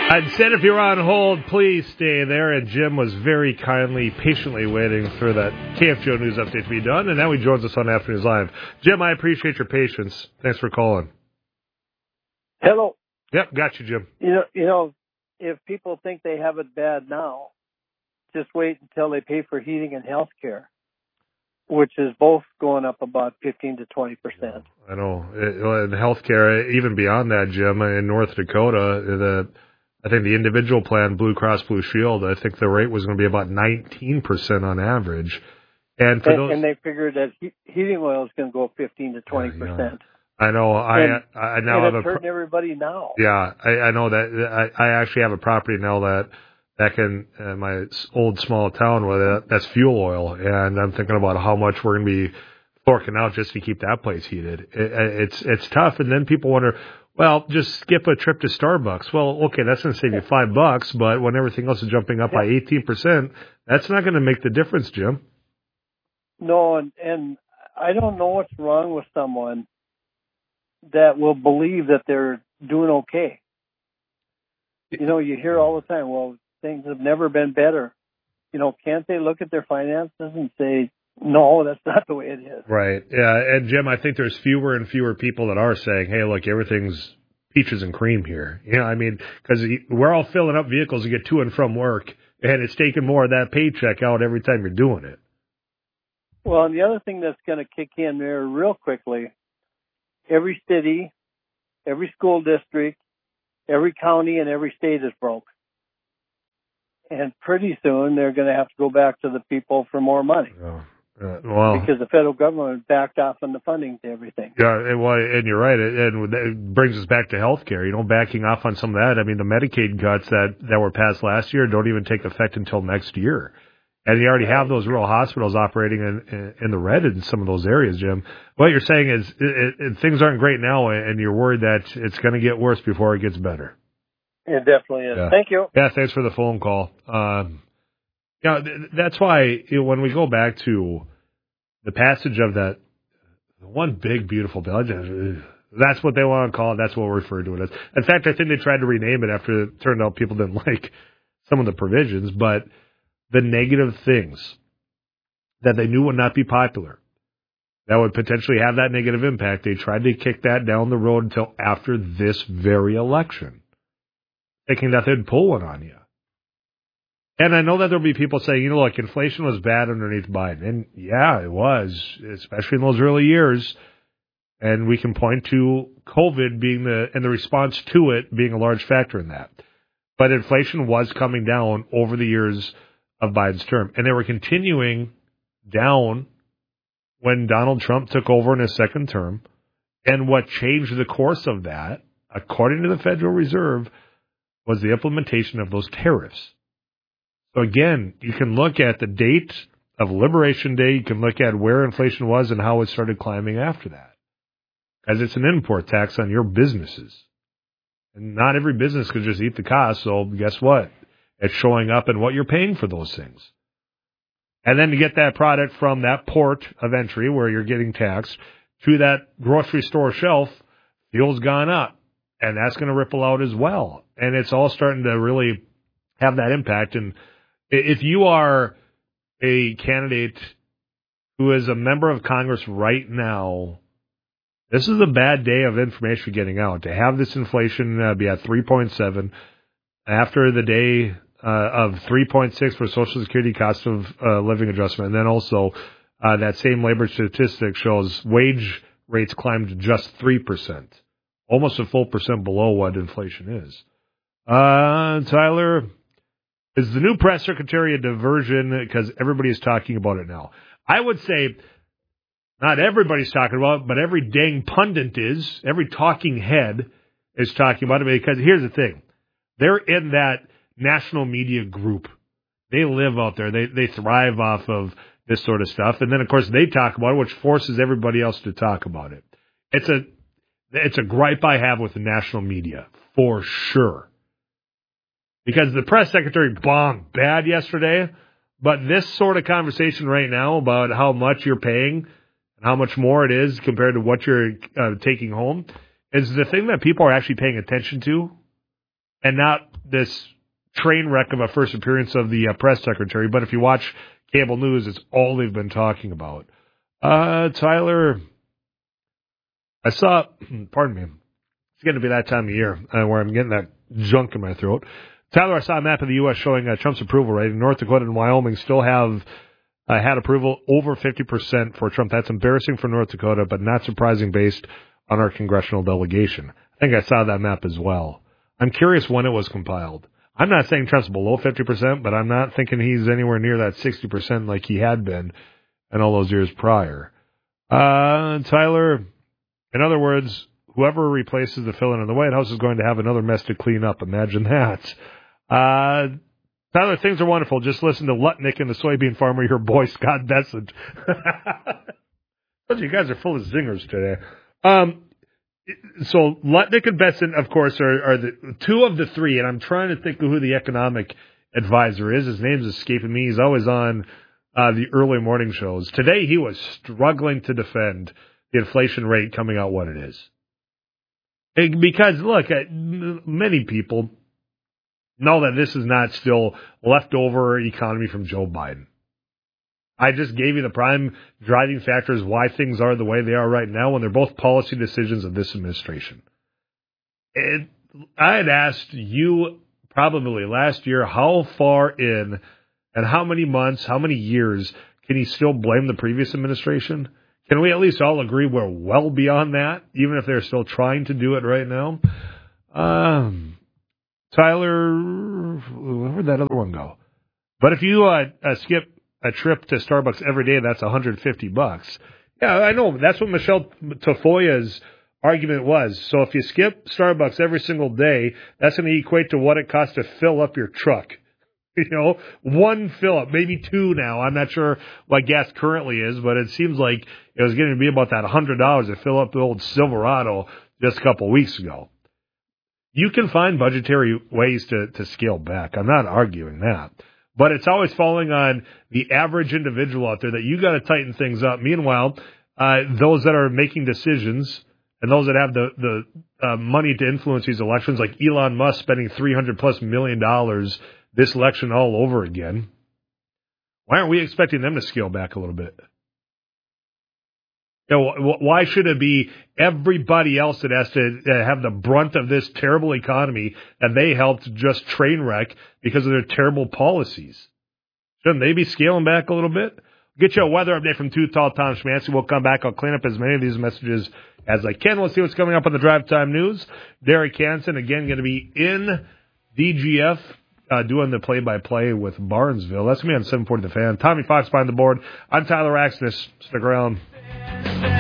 I said if you're on hold, please stay there. And Jim was very kindly, patiently waiting for that KFGO news update to be done. And now he joins us on Afternoons Live. Jim, I appreciate your patience. Thanks for calling. Hello. Yep, got you, Jim. You know, if people think they have it bad now, just wait until they pay for heating and health care, which is both going up about 15 to 20%. I know. In healthcare, even beyond that, Jim, in North Dakota, I think the individual plan, Blue Cross Blue Shield, I think the rate was going to be about 19% on average. And they figured that heating oil is going to go 15 to 20%. I know. I now have it's hurting everybody now. Yeah, I know that. I actually have a property now that back in my old small town where that's fuel oil, and I'm thinking about how much we're going to be forking out just to keep that place heated. It's tough, and then people wonder, well, just skip a trip to Starbucks. Well, okay, that's going to save you $5, but when everything else is jumping up by 18%, that's not going to make the difference, Jim. No, and I don't know what's wrong with someone that will believe that they're doing okay. You know, you hear all the time, well, things have never been better. You know, can't they look at their finances and say, no, that's not the way it is? Right. Yeah. And Jim, I think there's fewer and fewer people that are saying, hey, look, everything's peaches and cream here. You know, I mean, because we're all filling up vehicles to get to and from work, and it's taking more of that paycheck out every time you're doing it. Well, and the other thing that's going to kick in there real quickly, every city, every school district, every county, and every state is broke. And pretty soon they're going to have to go back to the people for more money. Oh. Because the federal government backed off on the funding to everything. Yeah, and you're right. And it brings us back to healthcare. You know, backing off on some of that. I mean, the Medicaid cuts that were passed last year don't even take effect until next year. And you already have those rural hospitals operating in the red in some of those areas, Jim. What you're saying is things aren't great now, and you're worried that it's going to get worse before it gets better. It definitely is. Yeah. Thank you. Yeah, thanks for the phone call. That's why when we go back to the passage of that one big, beautiful bill, that's what they want to call it. That's what we're referring to it as. In fact, I think they tried to rename it after it turned out people didn't like some of the provisions, but the negative things that they knew would not be popular, that would potentially have that negative impact, they tried to kick that down the road until after this very election, thinking that they'd pull one on you. And I know that there'll be people saying, you know, look, inflation was bad underneath Biden. And yeah, it was, especially in those early years. And we can point to COVID being and the response to it being a large factor in that. But inflation was coming down over the years of Biden's term. And they were continuing down when Donald Trump took over in his second term. And what changed the course of that, according to the Federal Reserve, was the implementation of those tariffs. So again, you can look at the date of Liberation Day. You can look at where inflation was and how it started climbing after that. Because it's an import tax on your businesses. And not every business could just eat the cost. So guess what? It's showing up in what you're paying for those things. And then to get that product from that port of entry where you're getting taxed to that grocery store shelf, fuel's gone up. And that's going to ripple out as well. And it's all starting to really have that impact. And if you are a candidate who is a member of Congress right now, this is a bad day of information getting out. To have this inflation be at 3.7 after the day of 3.6 for Social Security cost of living adjustment, and then also that same labor statistic shows wage rates climbed to just 3%, almost a full percent below what inflation is. Tyler, is the new press secretary a diversion because everybody is talking about it now? I would say not everybody's talking about it, but every dang pundit is. Every talking head is talking about it because here's the thing. They're in that national media group. They live out there. They thrive off of this sort of stuff. And then, of course, they talk about it, which forces everybody else to talk about it. It's a gripe I have with the national media, for sure. Because the press secretary bombed bad yesterday, but this sort of conversation right now about how much you're paying and how much more it is compared to what you're taking home is the thing that people are actually paying attention to and not this train wreck of a first appearance of the press secretary, but if you watch cable news, it's all they've been talking about. Tyler, I saw, pardon me, it's going to be that time of year where I'm getting that junk in my throat. Tyler, I saw a map of the U.S. showing Trump's approval rating. North Dakota and Wyoming still have had approval over 50% for Trump. That's embarrassing for North Dakota, but not surprising based on our congressional delegation. I think I saw that map as well. I'm curious when it was compiled. I'm not saying Trump's below 50%, but I'm not thinking he's anywhere near that 60% like he had been in all those years prior. Tyler, in other words, whoever replaces the fill-in in the White House is going to have another mess to clean up. Imagine that. Tyler, things are wonderful. Just listen to Lutnick and the soybean farmer, your boy Scott Bessent. You guys are full of zingers today. So Lutnick and Bessent, of course, are the two of the three, and I'm trying to think of who the economic advisor is. His name's escaping me. He's always on the early morning shows. Today he was struggling to defend the inflation rate coming out what it is. Because, look, many people know that this is not still leftover economy from Joe Biden. I just gave you the prime driving factors why things are the way they are right now when they're both policy decisions of this administration. I had asked you probably last year how far in and how many months, how many years can you still blame the previous administration? Can we at least all agree we're well beyond that, even if they're still trying to do it right now? Tyler, where'd that other one go? But if you skip a trip to Starbucks every day, that's $150. Yeah, I know. That's what Michelle Tafoya's argument was. So if you skip Starbucks every single day, that's going to equate to what it costs to fill up your truck. You know, one fill up, maybe two now. I'm not sure what gas currently is, but it seems like it was going to be about that $100 to fill up the old Silverado just a couple of weeks ago. You can find budgetary ways to scale back. I'm not arguing that. But it's always falling on the average individual out there that you got to tighten things up. Meanwhile, those that are making decisions and those that have the money to influence these elections, like Elon Musk spending $300+ million this election all over again, why aren't we expecting them to scale back a little bit? You know, why should it be everybody else that has to have the brunt of this terrible economy that they helped just train wreck because of their terrible policies? Shouldn't they be scaling back a little bit? Get you a weather update from Too Tall Tom Schmancy. We'll come back. I'll clean up as many of these messages as I can. Let's see what's coming up on the Drive Time News. Derek Hansen, again, going to be in DGF doing the play-by-play with Barnesville. That's me on 740 The Fan. Tommy Fox behind the board. I'm Tyler Axness. Stick around.